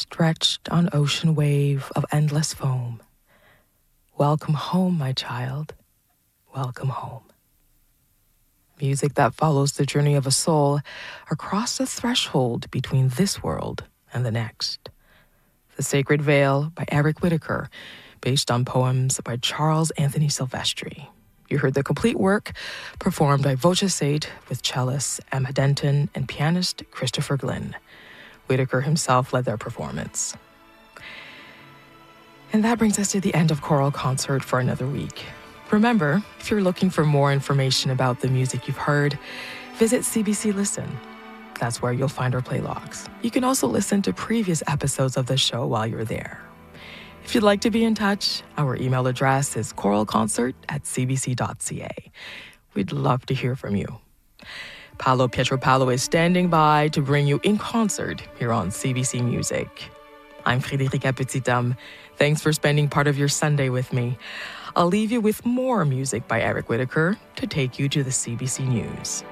stretched on ocean wave of endless foam. Welcome home, my child. Welcome home. Music that follows the journey of a soul across the threshold between this world and the next. The Sacred Veil by Eric Whitacre, based on poems by Charles Anthony Silvestri. You heard the complete work performed by Voce Sate with cellist Emma Denton and pianist Christopher Glynn. Whitacre himself led their performance. And that brings us to the end of Choral Concert for another week. Remember, if you're looking for more information about the music you've heard, visit CBC Listen. That's where you'll find our play logs. You can also listen to previous episodes of the show while you're there. If you'd like to be in touch, our email address is choralconcert@cbc.ca. We'd love to hear from you. Paolo Pietropalo is standing by to bring you In Concert here on CBC Music. I'm Frédérica Petit-Homme. Thanks for spending part of your Sunday with me. I'll leave you with more music by Eric Whitacre to take you to the CBC News.